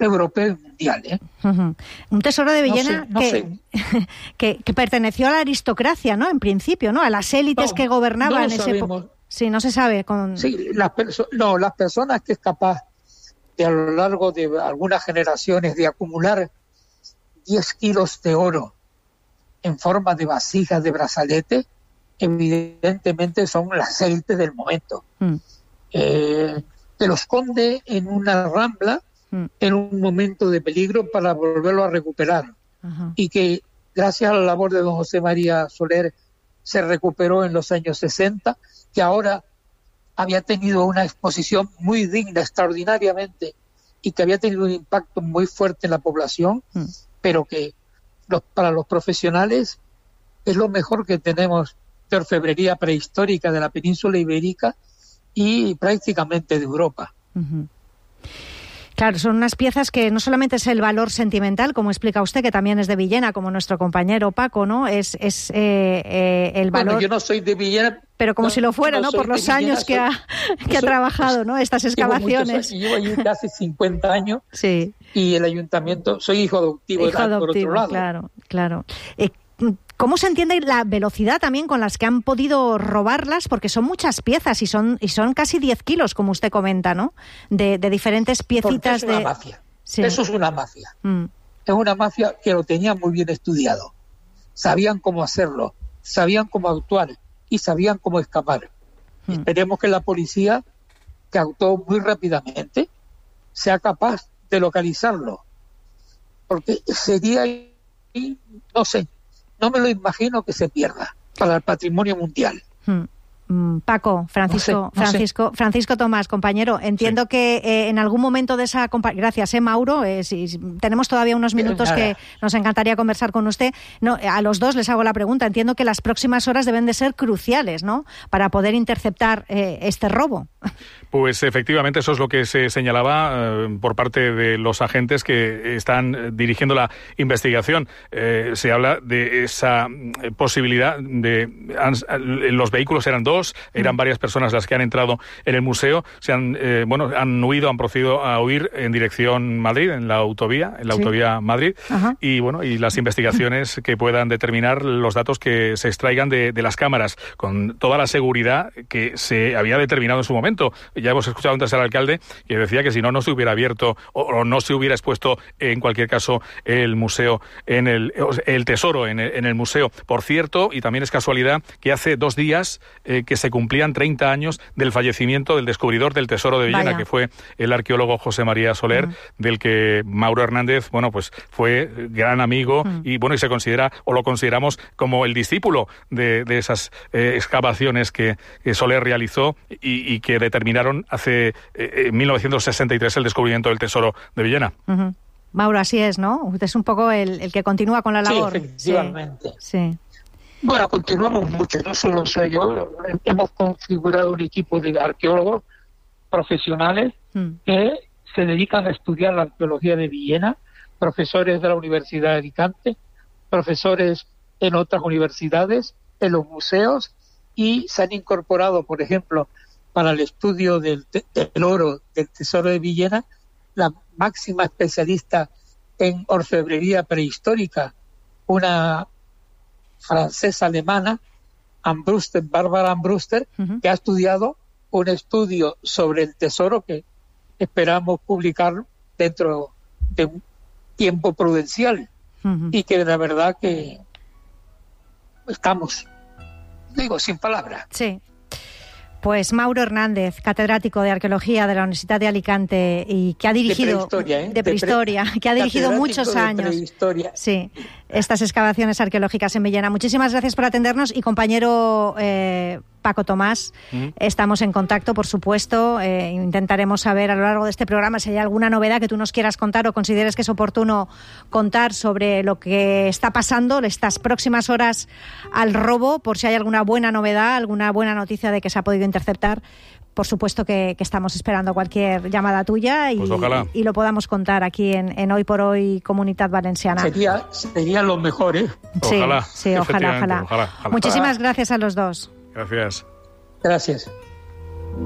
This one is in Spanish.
europeo y mundial. Un tesoro de Villena no sé. que perteneció a la aristocracia, ¿no? En principio, ¿no? A las élites que gobernaban no ese época. Sí, no se sabe. Sí, las personas que es capaz de a lo largo de algunas generaciones de acumular 10 kilos de oro en forma de vasijas, de brazalete, evidentemente son las élites del momento. Te lo esconde en una rambla en un momento de peligro para volverlo a recuperar. Y que gracias a la labor de don José María Soler se recuperó en los años 60, que ahora había tenido una exposición muy digna, extraordinariamente, y que había tenido un impacto muy fuerte en la población, pero que para los profesionales es lo mejor que tenemos de orfebrería prehistórica de la península ibérica y prácticamente de Europa. Claro, son unas piezas que no solamente es el valor sentimental, como explica usted, que también es de Villena, como nuestro compañero Paco, ¿no? Es el valor... Bueno, yo no soy de Villena... Pero como si lo fuera, ¿no? Por los años que ha trabajado, ¿no? Estas excavaciones. Llevo allí casi 50 años. Sí. Y el ayuntamiento... Soy hijo adoptivo, por otro lado. Claro. ¿Cómo se entiende la velocidad también con las que han podido robarlas? Porque son muchas piezas y son casi 10 kilos, como usted comenta, ¿no? De diferentes piecitas. Porque es una mafia. Sí. Eso es una mafia. Es una mafia que lo tenía muy bien estudiado. Sabían cómo hacerlo, sabían cómo actuar y sabían cómo escapar. Esperemos que la policía, que actuó muy rápidamente, sea capaz de localizarlo. Porque sería, no sé, no me lo imagino que se pierda para el patrimonio mundial. Paco, Francisco Tomás, compañero, entiendo que en algún momento de esa... Gracias, Mauro. Tenemos todavía unos minutos que nos encantaría conversar con usted. No, a los dos les hago la pregunta. Entiendo que las próximas horas deben de ser cruciales, ¿no?, para poder interceptar este robo. Pues efectivamente eso es lo que se señalaba por parte de los agentes que están dirigiendo la investigación. Se habla de esa posibilidad de... Los vehículos eran dos, eran varias personas las que han entrado en el museo, han huido, han procedido a huir en dirección Madrid, en la autovía Madrid. Y las investigaciones que puedan determinar los datos que se extraigan de las cámaras, con toda la seguridad que se había determinado en su momento. Ya hemos escuchado antes al alcalde que decía que si no se hubiera abierto o no se hubiera expuesto en cualquier caso el museo, el tesoro en el museo. Por cierto, y también es casualidad, que hace 2 días que se cumplían 30 años del fallecimiento del descubridor del tesoro de Villena, que fue el arqueólogo José María Soler, del que Mauro Hernández, pues fue gran amigo y se considera, o lo consideramos, como el discípulo de esas excavaciones que Soler realizó y que determinaron hace 1963 el descubrimiento del tesoro de Villena. Mauro, así es, ¿no? Usted es un poco el que continúa con la labor. Sí, efectivamente. Sí. Bueno, continuamos mucho, no solo soy yo. Hemos configurado un equipo de arqueólogos profesionales que se dedican a estudiar la arqueología de Villena, profesores de la Universidad de Alicante, profesores en otras universidades, en los museos, y se han incorporado, por ejemplo, para el estudio del oro del tesoro de Villena, la máxima especialista en orfebrería prehistórica, una francesa alemana, Bárbara Ambruster, que ha estudiado un estudio sobre el tesoro que esperamos publicar dentro de un tiempo prudencial, y que la verdad que estamos, sin palabras. Sí. Pues Mauro Hernández, catedrático de Arqueología de la Universidad de Alicante y que ha dirigido... De prehistoria, que ha dirigido muchos años. Sí, estas excavaciones arqueológicas en Villena. Muchísimas gracias por atendernos y compañero Paco Tomás, estamos en contacto, por supuesto. Intentaremos saber a lo largo de este programa si hay alguna novedad que tú nos quieras contar o consideres que es oportuno contar sobre lo que está pasando estas próximas horas al robo, por si hay alguna buena novedad, alguna buena noticia de que se ha podido interceptar. Por supuesto que estamos esperando cualquier llamada tuya y lo podamos contar aquí en Hoy por Hoy Comunitat Valenciana. Sería lo mejor, ¿eh? Ojalá. Muchísimas gracias a los dos. Gracias. Gracias.